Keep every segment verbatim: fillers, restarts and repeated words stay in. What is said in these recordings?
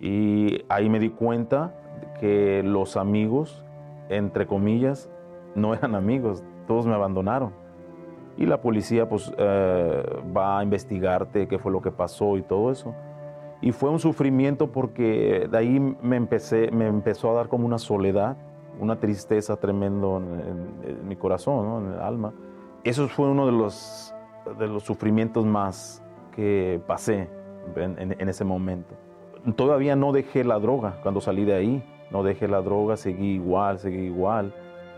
Y ahí me di cuenta que los amigos, entre comillas, no eran amigos, todos me abandonaron. Y la policía pues eh, va a investigarte qué fue lo que pasó y todo eso. Y fue un sufrimiento porque de ahí me, empecé, me empezó a dar como una soledad, una tristeza tremendo en, en, en mi corazón, ¿no? En el alma. Eso fue uno de los, de los sufrimientos más que pasé en, en, en ese momento. Todavía no dejé la droga cuando salí de ahí, no dejé la droga, seguí igual, seguí igual.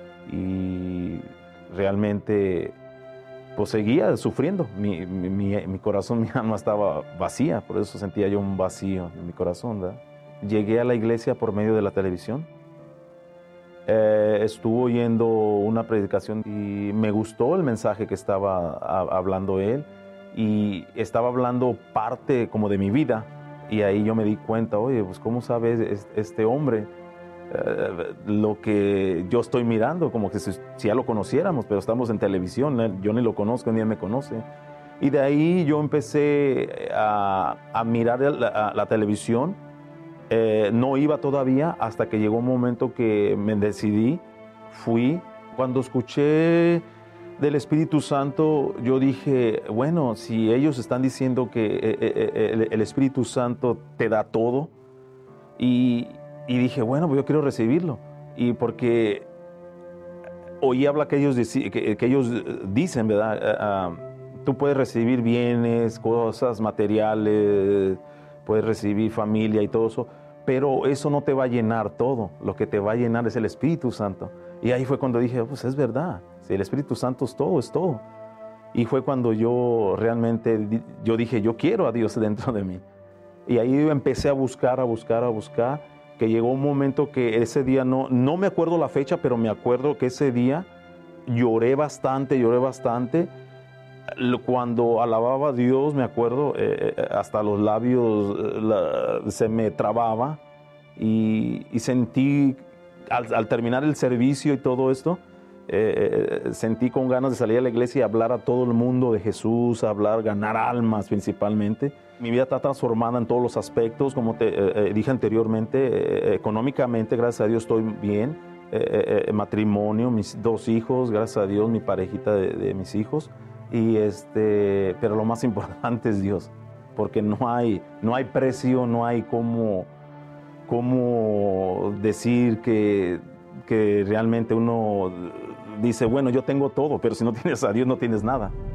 Y realmente pues seguía sufriendo, mi, mi, mi, mi corazón, mi alma estaba vacía, por eso sentía yo un vacío en mi corazón, ¿verdad? Llegué a la iglesia por medio de la televisión, eh, estuve oyendo una predicación y me gustó el mensaje que estaba a, hablando él, y estaba hablando parte como de mi vida, y ahí yo me di cuenta, oye, pues ¿cómo sabe este hombre Uh, lo que yo estoy mirando? Como que si, si ya lo conociéramos, pero estamos en televisión, ¿eh? Yo ni lo conozco, ni él me conoce. Y de ahí yo empecé a, a mirar la, la televisión. Eh, no iba todavía hasta que llegó un momento que me decidí, fui. Cuando escuché del Espíritu Santo, yo dije, bueno, si ellos están diciendo que eh, eh, el, el Espíritu Santo te da todo, y Y dije, bueno, pues yo quiero recibirlo. Y porque oí hablar que ellos, que, que ellos dicen, ¿verdad? Uh, uh, tú puedes recibir bienes, cosas materiales, puedes recibir familia y todo eso, pero eso no te va a llenar todo. Lo que te va a llenar es el Espíritu Santo. Y ahí fue cuando dije, pues es verdad. Si el Espíritu Santo es todo, es todo. Y fue cuando yo realmente, yo dije, yo quiero a Dios dentro de mí. Y ahí empecé a buscar, a buscar, a buscar. Que llegó un momento que ese día, no, no me acuerdo la fecha, pero me acuerdo que ese día lloré bastante, lloré bastante. Cuando alababa a Dios, me acuerdo, eh, hasta los labios eh, la, se me trababa, y, y sentí, al, al terminar el servicio y todo esto, eh, sentí con ganas de salir a la iglesia y hablar a todo el mundo de Jesús, hablar, ganar almas principalmente. Mi vida está transformada en todos los aspectos, como te eh, dije anteriormente, eh, económicamente, gracias a Dios estoy bien, eh, eh, matrimonio, mis dos hijos, gracias a Dios, mi parejita de, de mis hijos, y este, pero lo más importante es Dios, porque no hay, no hay precio, no hay cómo, cómo decir que, que realmente uno dice, bueno, yo tengo todo, pero si no tienes a Dios no tienes nada.